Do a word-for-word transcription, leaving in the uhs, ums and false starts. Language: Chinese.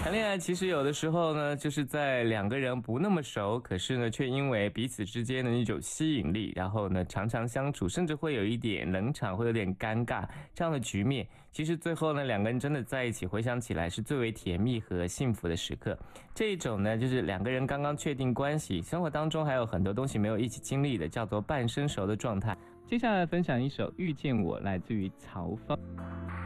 谈恋爱其实有的时候呢，就是在两个人不那么熟，可是呢，却因为彼此之间的一种吸引力，然后呢，常常相处，甚至会有一点冷场，会有点尴尬这样的局面。其实最后呢，两个人真的在一起，回想起来是最为甜蜜和幸福的时刻。这一种呢，就是两个人刚刚确定关系，生活当中还有很多东西没有一起经历的，叫做半生熟的状态。接下来分享一首《遇见我》，来自于曹芳。